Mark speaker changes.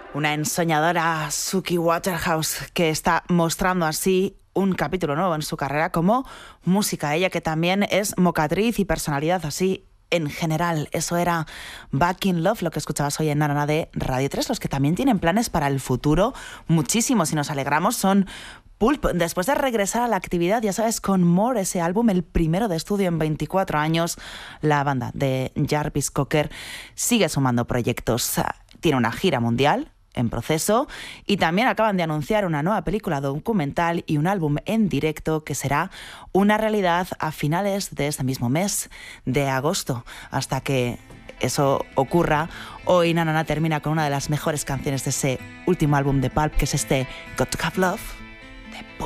Speaker 1: Una ensoñadora Suki Waterhouse que está mostrando así un capítulo nuevo en su carrera como música. Ella que también es mocatriz y personalidad así en general. Eso era Back in Love, lo que escuchabas hoy en Nanana de Radio 3. Los que también tienen planes para el futuro, muchísimos, y nos alegramos, son Pulp. Después de regresar a la actividad, ya sabes, con More, ese álbum, el primero de estudio en 24 años, la banda de Jarvis Cocker sigue sumando proyectos. Tiene una gira mundial en proceso y también acaban de anunciar una nueva película documental y un álbum en directo que será una realidad a finales de este mismo mes de agosto. Hasta que eso ocurra, hoy Nanana termina con una de las mejores canciones de ese último álbum de Pulp, que es este Got to Have Love de Pulp.